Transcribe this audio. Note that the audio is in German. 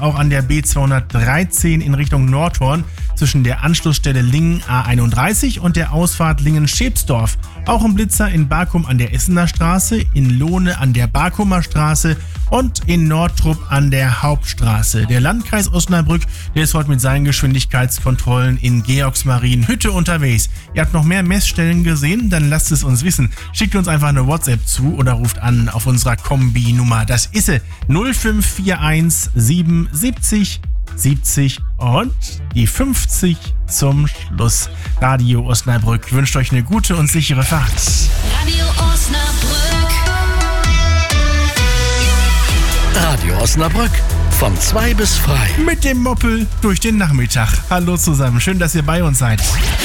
auch an der B213 in Richtung Nordhorn zwischen der Anschlussstelle Lingen A31 und der Ausfahrt Lingen-Schepsdorf. Auch ein Blitzer in Barkum an der Essener Straße, in Lohne an der Barkumer Straße und in Nordtrupp an der Hauptstraße. Der Landkreis Osnabrück, der ist heute mit seinen Geschwindigkeitskontrollen in Georgsmarienhütte unterwegs. Ihr habt noch mehr Messstellen gesehen? Dann lasst es uns wissen. Schickt uns einfach eine WhatsApp zu oder ruft an auf unserer Kombi-Nummer. Das ist sie 0541 77 70 und die 50 zum Schluss. Radio Osnabrück wünscht euch eine gute und sichere Fahrt. Radio Osnabrück. Radio Osnabrück von 2 bis frei. Mit dem Moppel durch den Nachmittag. Hallo zusammen, schön, dass ihr bei uns seid.